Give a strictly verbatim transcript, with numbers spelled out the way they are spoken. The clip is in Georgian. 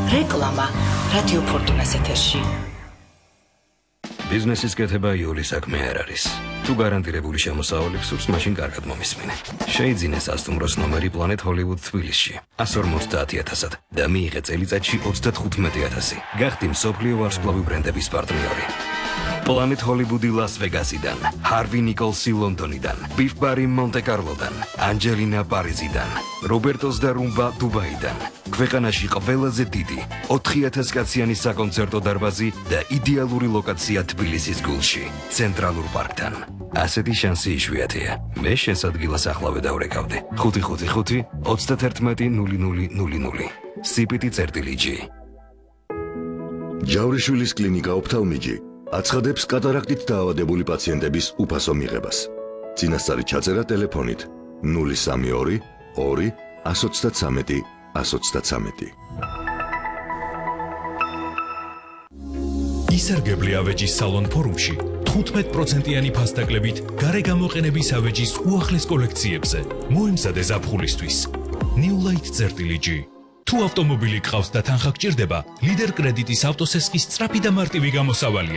რეკლამა რადიო ფორტუნას ეთერში. ბიზნესის კეთება იული საქმე არ არის. თუ გარანტირებული შემოსავალი გსურს, მაშინ კარგად მომისმინე. შეიძინე სასტუმროს ნომერი Planet Hollywood თბილისში one forty ათასად და მიიღე წელიწადში ოცდათხუთმეტი ათასი. გახდი მსოფლიო ვარსკვლავი ბრენდების პარტნიორი. Planet Hollywood-ი ლას-ვეგასიდან, Harvey Nicholsი ლონდონიდან, Beef Bar-ი მონტე-კარლოდან, Angelina პარიზიდან, Roberto's და Rumba დუბაიდან. ქვეყანაში ყველაზე დიდი ოთხი ათას კაციანი საკონცერტო დარბაზი და იდეალური ლოკაცია თბილისის გულში, ცენტრალურ პარკთან. ასეთი შანსი იშვიათია. მე შენს ადგილას ახლავე დავრეკავდი. ხუთი ხუთი ხუთი ოცდაათი ნული ნული ნული ნული. სიპიტი წერტილი ჯი. ჯავრიშვილის კლინიკა ოფთალმიჯი აცხადებს კატარაქტით დაავადებული პაციენტების უფასო მიღებას. წინასწარი ჩაწერა ტელეფონით ნული სამი ორი ორი one twenty-three one twenty-three. ისარგებლე ავეჯის სალონ ფორუმში თხუთმეტ პროცენტიანი ფასდაკლებით გარე გამოყენების ავეჯის უახლეს კოლექციებზე. მოემზადე ზაფხულისთვის. New Light წერტილი ჯი. თუ ავტომობილი გყავს და თანხა გჭირდება, ლიდერ კრედიტის ავტოსესხის სწრაფი და მარტივი გამოსავალია.